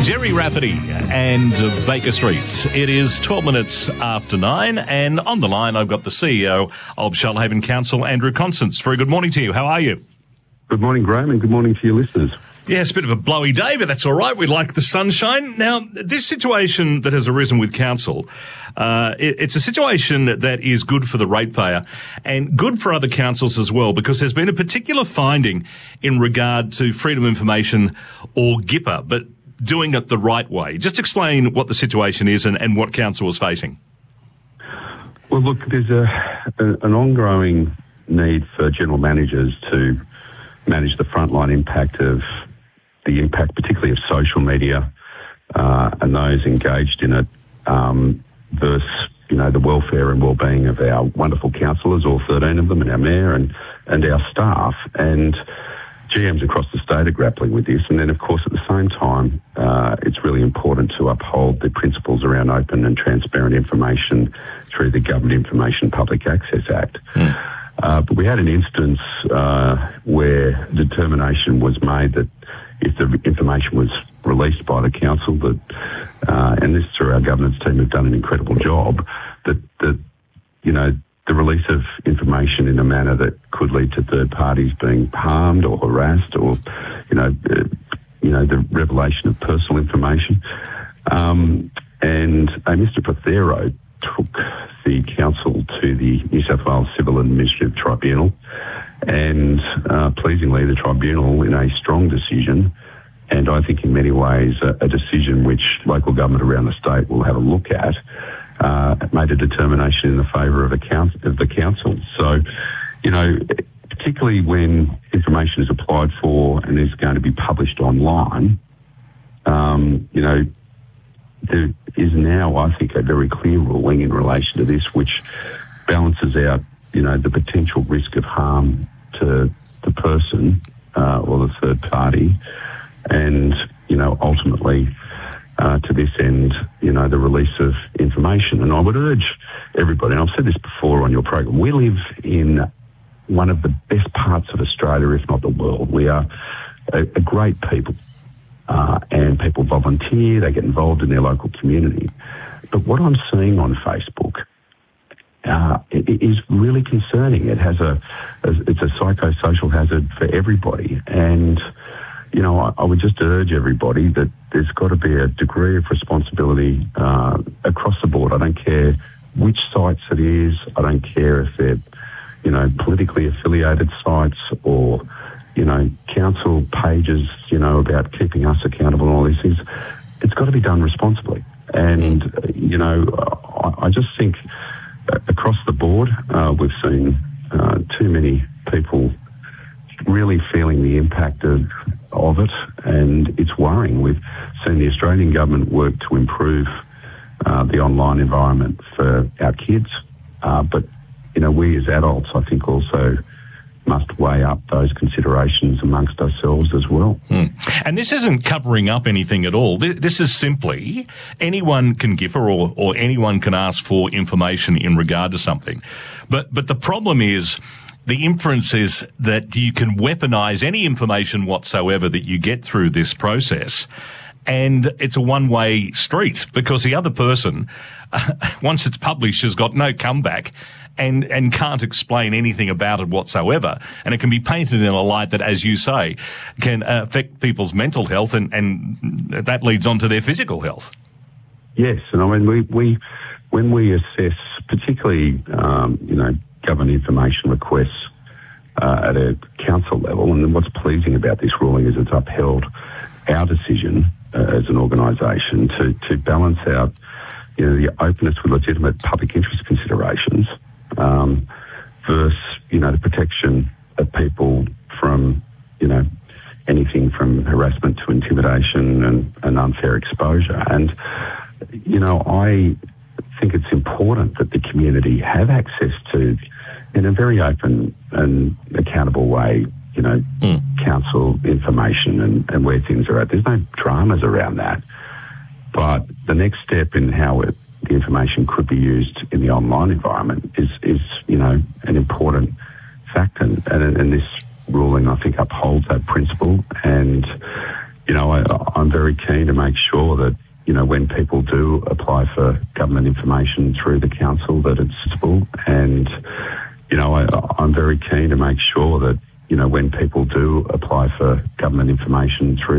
Jerry Rafferty and Baker Street. It is 12 minutes after 9, and on the line I've got the CEO of Shoalhaven Council, Andrew Constance. Very good morning to you. How are you? Good morning, Graham, and good morning to your listeners. Yeah, it's a bit of a blowy day, but that's all right. We like the sunshine. Now, this situation that has arisen with council, it's a situation that is good for the ratepayer and good for other councils as well, because there's been a particular finding in regard to freedom of information, or GIPA, but doing it the right way. Just explain what the situation is and what council is facing. Well, look, there's an ongoing need for general managers to manage the frontline impact of the impact, particularly of social media, and those engaged in it, versus, the welfare and well-being of our wonderful councillors, all 13 of them, and our mayor and our staff. And GMs across the state are grappling with this. And then, of course, at the same time, it's really important to uphold the principles around open and transparent information through the Government Information Public Access Act. But we had an instance where determination was made that if the information was released by the council, that, and this through our governance team have done an incredible job, that the release of information in a manner that could lead to third parties being harmed or harassed, or the revelation of personal information. And Mr. Prothero took the council to the New South Wales Civil and Administrative Tribunal, and pleasingly the tribunal, in a strong decision, and I think in many ways a decision which local government around the state will have a look at, made a determination in the favour of the council. So, particularly when information is applied for and is going to be published online, there is now, I think, a very clear ruling in relation to this, which balances out, the potential risk of harm to the person or the third party, and, ultimately, to this end, the release of information. And I would urge everybody, and I've said this before on your program, we live in one of the best parts of Australia, if not the world. We are a great people, and people volunteer, they get involved in their local community. But what I'm seeing on Facebook is really concerning. It's a psychosocial hazard for everybody. And, I would just urge everybody that there's got to be a degree of responsibility across the board. I don't care which sites it is. I don't care if they're, politically affiliated sites or, council pages, about keeping us accountable and all these things. It's got to be done responsibly. And, I just think across the board, we've seen too many people really feeling the impact of it, and it's worrying. We've seen the Australian government work to improve the online environment for our kids, but we as adults, I think, also must weigh up those considerations amongst ourselves as well. And this isn't covering up anything at all. This is simply anyone can give or anyone can ask for information in regard to something. But the problem is, the inference is that you can weaponize any information whatsoever that you get through this process. And it's a one-way street, because the other person, once it's published, has got no comeback and can't explain anything about it whatsoever. And it can be painted in a light that, as you say, can affect people's mental health, and that leads on to their physical health. Yes, and I mean, when we assess, particularly, government information requests at a council level, and what's pleasing about this ruling is it's upheld our decision as an organisation to balance out, the openness with legitimate public interest considerations, versus, the protection of people from, anything from harassment to intimidation and unfair exposure. And, I think it's important that the community have access to, in a very open and accountable way, council information and where things are at. There's no dramas around that. But the next step in how the information could be used in the online environment is an important fact. And this ruling, I think, upholds that principle. And, I'm very keen to make sure that, when people do apply for government information through the council, that it's suitable. And, I'm very keen to make sure that, when people do apply for government information through